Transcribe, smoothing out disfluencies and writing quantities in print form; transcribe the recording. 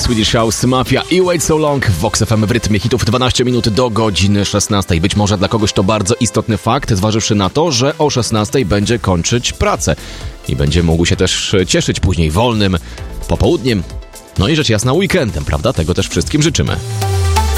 Swedish House Mafia i Wait So Long w Vox FM w rytmie hitów 12 minut do godziny 16. Być może dla kogoś to bardzo istotny fakt, zważywszy na to, że o 16 będzie kończyć pracę i będzie mógł się też cieszyć później wolnym popołudniem, no i rzecz jasna weekendem, prawda? Tego też wszystkim życzymy.